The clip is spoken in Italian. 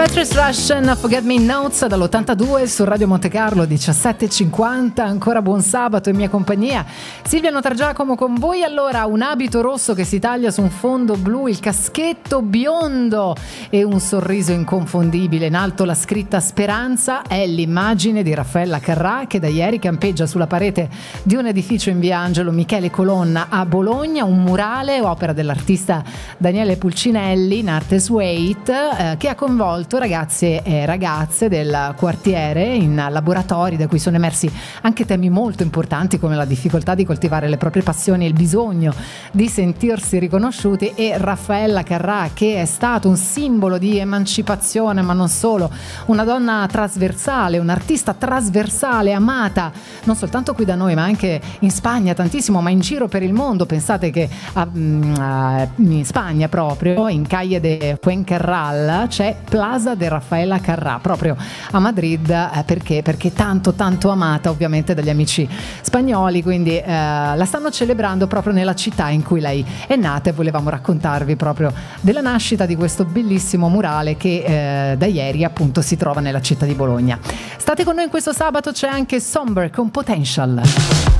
Patrice Russian, Forget Me Notes dall'82 su Radio Monte Carlo, 17:50. Ancora buon sabato in mia compagnia, Silvia Notargiacomo con voi. Allora, un abito rosso che si taglia su un fondo blu, il caschetto biondo e un sorriso inconfondibile. In alto la scritta Speranza è l'immagine di Raffaella Carrà, che da ieri campeggia sulla parete di un edificio in via Angelo Michele Colonna a Bologna, un murale opera dell'artista Daniele Pulcinelli in arte Suite, che ha coinvolto ragazze e ragazze del quartiere in laboratori da cui sono emersi anche temi molto importanti come la difficoltà di coltivare le proprie passioni e il bisogno di sentirsi riconosciuti. E Raffaella Carrà, che è stato un simbolo di emancipazione, ma non solo, una donna trasversale, un'artista trasversale, amata non soltanto qui da noi ma anche in Spagna tantissimo, ma in giro per il mondo. Pensate che in Spagna, proprio in Calle de Fuencarral, c'è Plaza de Raffaella Carrà, proprio a Madrid, perché tanto amata ovviamente dagli amici spagnoli, quindi la stanno celebrando proprio nella città in cui lei è nata, e volevamo raccontarvi proprio della nascita di questo bellissimo murale che da ieri appunto si trova nella città di Bologna. State con noi in questo sabato, c'è anche Somber con Potential.